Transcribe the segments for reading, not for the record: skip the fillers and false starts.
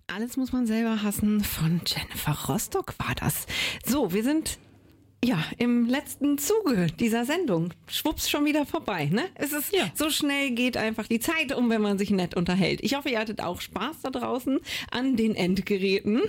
Alles muss man selber hassen von Jennifer Rostock war das. So, wir sind im letzten Zuge dieser Sendung. Schwupps, schon wieder vorbei, ne? Es ist so schnell geht einfach die Zeit um, wenn man sich nett unterhält. Ich hoffe, ihr hattet auch Spaß da draußen an den Endgeräten.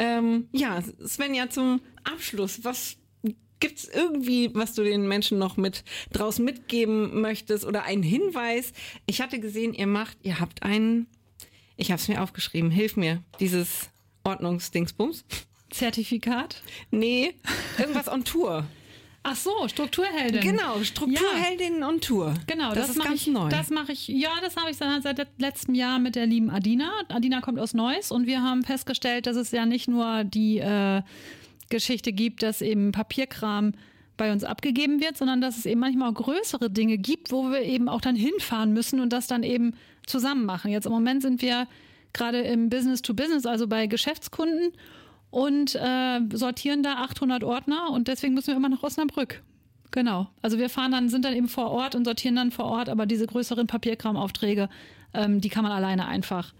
Svenja, zum Abschluss, gibt's irgendwie, was du den Menschen noch mit draußen mitgeben möchtest oder einen Hinweis? Ich hatte gesehen, ihr habt einen, ich habe es mir aufgeschrieben, hilf mir, dieses Ordnungsdingsbums. Zertifikat? Nee, irgendwas on Tour. Ach so, Strukturheldin. Genau, Strukturheldin on Tour. Genau, das ist ganz neu. Das mache ich, das habe ich seit letztem Jahr mit der lieben Adina. Adina kommt aus Neuss und wir haben festgestellt, dass es ja nicht nur die Geschichte gibt, dass eben Papierkram bei uns abgegeben wird, sondern dass es eben manchmal auch größere Dinge gibt, wo wir eben auch dann hinfahren müssen und das dann eben zusammen machen. Jetzt im Moment sind wir gerade im Business to Business, also bei Geschäftskunden und sortieren da 800 Ordner und deswegen müssen wir immer nach Osnabrück. Genau. Also wir sind dann eben vor Ort und sortieren dann vor Ort, aber diese größeren Papierkramaufträge, die kann man alleine einfach.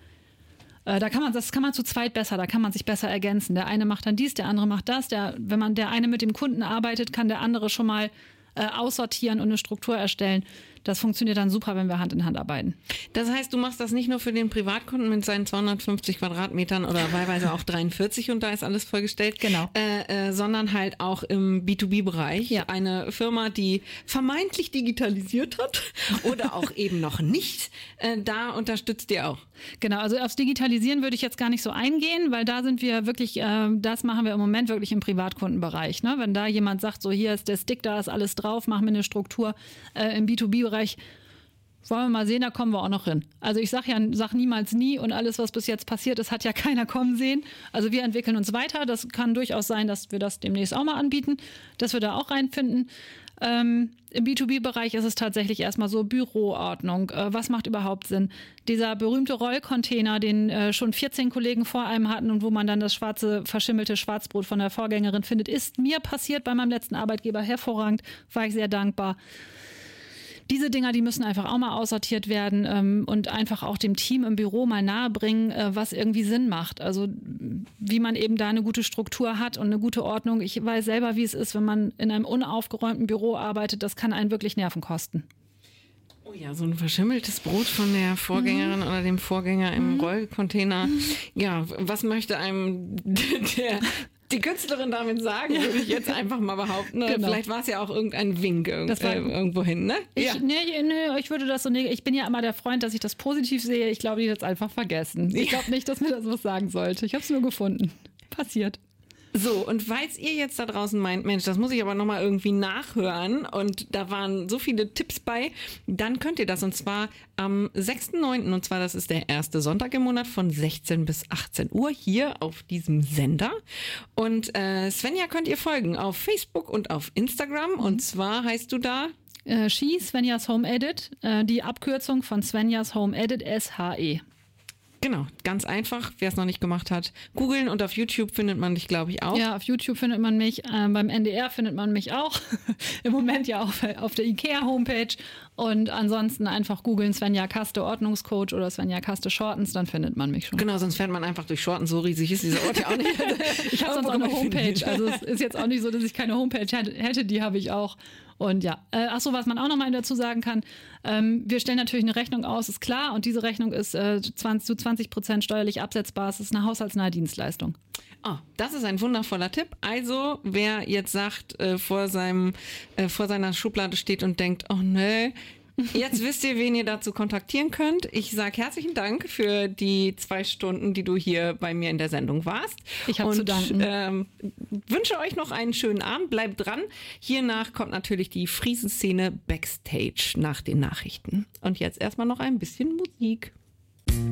Das kann man zu zweit besser, da kann man sich besser ergänzen. Der eine macht dann dies, der andere macht das. Wenn der eine mit dem Kunden arbeitet, kann der andere schon mal aussortieren und eine Struktur erstellen. Das funktioniert dann super, wenn wir Hand in Hand arbeiten. Das heißt, du machst das nicht nur für den Privatkunden mit seinen 250 Quadratmetern oder wahlweise auch 43 und da ist alles vollgestellt. Genau. Sondern halt auch im B2B-Bereich. Ja. Eine Firma, die vermeintlich digitalisiert hat oder auch eben noch nicht. Da unterstützt ihr auch. Genau, also aufs Digitalisieren würde ich jetzt gar nicht so eingehen, weil da sind wir wirklich, das machen wir im Moment wirklich im Privatkundenbereich. Ne? Wenn da jemand sagt, so hier ist der Stick, da ist alles drauf, machen wir eine Struktur im B2B-Bereich, wollen wir mal sehen, da kommen wir auch noch hin. Also ich sag niemals nie und alles, was bis jetzt passiert ist, hat ja keiner kommen sehen. Also wir entwickeln uns weiter. Das kann durchaus sein, dass wir das demnächst auch mal anbieten, dass wir da auch reinfinden. Im B2B-Bereich ist es tatsächlich erstmal so Büroordnung. Was macht überhaupt Sinn? Dieser berühmte Rollcontainer, den schon 14 Kollegen vor einem hatten und wo man dann das verschimmelte Schwarzbrot von der Vorgängerin findet, ist mir passiert bei meinem letzten Arbeitgeber hervorragend. War ich sehr dankbar. Diese Dinger, die müssen einfach auch mal aussortiert werden und einfach auch dem Team im Büro mal nahebringen, was irgendwie Sinn macht. Also wie man eben da eine gute Struktur hat und eine gute Ordnung. Ich weiß selber, wie es ist, wenn man in einem unaufgeräumten Büro arbeitet. Das kann einen wirklich Nerven kosten. Oh ja, so ein verschimmeltes Brot von der Vorgängerin oder dem Vorgänger im Rollcontainer. Ja, was möchte einem die Künstlerin damit sagen, würde ich jetzt einfach mal behaupten. Genau. Vielleicht war es ja auch irgendein Wink irgendwo hin, ne? Ich würde das so ich bin ja immer der Freund, dass ich das positiv sehe. Ich glaube, die hat es einfach vergessen. Ich glaube nicht, dass mir das was sagen sollte. Ich habe es nur gefunden. Passiert. So, und falls ihr jetzt da draußen meint, Mensch, das muss ich aber nochmal irgendwie nachhören und da waren so viele Tipps bei, dann könnt ihr das und zwar am 6.9. und zwar das ist der erste Sonntag im Monat von 16 bis 18 Uhr hier auf diesem Sender und Svenja könnt ihr folgen auf Facebook und auf Instagram und zwar heißt du da Svenjas Home Edit, die Abkürzung von Svenjas Home Edit, SHE. Genau, ganz einfach, wer es noch nicht gemacht hat. Googeln und auf YouTube findet man dich, glaube ich, auch. Ja, auf YouTube findet man mich, beim NDR findet man mich auch. Im Moment ja auch auf der IKEA-Homepage. Und ansonsten einfach googeln Svenja Kaste Ordnungscoach oder Svenja Kaste Shortens, dann findet man mich schon. Genau, sonst fährt man einfach durch Shortens, so riesig ist dieser Ort ja auch nicht. Ich habe sonst auch eine Homepage, also es ist jetzt auch nicht so, dass ich keine Homepage hätte, die habe ich auch. Und ja, was man auch noch mal dazu sagen kann, wir stellen natürlich eine Rechnung aus, ist klar. Und diese Rechnung ist zu 20% steuerlich absetzbar. Es ist eine haushaltsnahe Dienstleistung. Oh, das ist ein wundervoller Tipp. Also, wer jetzt sagt, vor seiner Schublade steht und denkt, oh nee, jetzt wisst ihr, wen ihr dazu kontaktieren könnt. Ich sage herzlichen Dank für die 2 Stunden, die du hier bei mir in der Sendung warst. Ich habe zu danken. Wünsche euch noch einen schönen Abend. Bleibt dran. Hiernach kommt natürlich die Friesenszene Backstage nach den Nachrichten. Und jetzt erstmal noch ein bisschen Musik.